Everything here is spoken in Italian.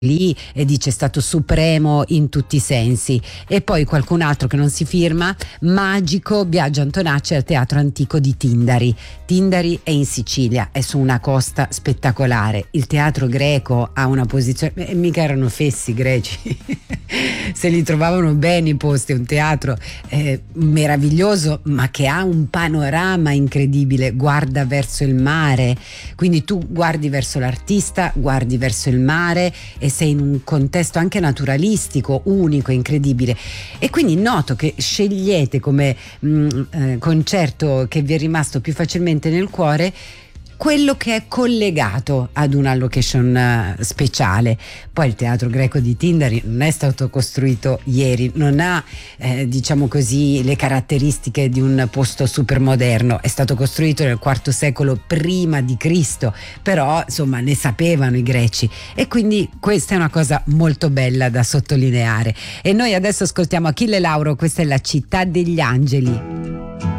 lì e dice è stato supremo in tutti i sensi. E poi qualcun altro che non si firma: magico Biagio Antonacci al Teatro Antico di Tindari. Tindari è in Sicilia, è su una costa spettacolare. Il teatro greco ha una posizione, mica erano fessi greci se li trovavano bene i posti. È un teatro meraviglioso, ma che ha un panorama incredibile, guarda verso il mare, quindi tu guardi verso l'artista, guardi verso il mare e sei in un contesto anche naturalistico unico, incredibile. E quindi noto che scegliete come concerto che vi è rimasto più facilmente nel cuore quello che è collegato ad una location speciale. Poi il Teatro Greco di Tindari non è stato costruito ieri, non ha diciamo così le caratteristiche di un posto super moderno, è stato costruito nel IV secolo prima di Cristo, però insomma ne sapevano i greci, e quindi questa è una cosa molto bella da sottolineare. E noi adesso ascoltiamo Achille Lauro, questa è La città degli angeli.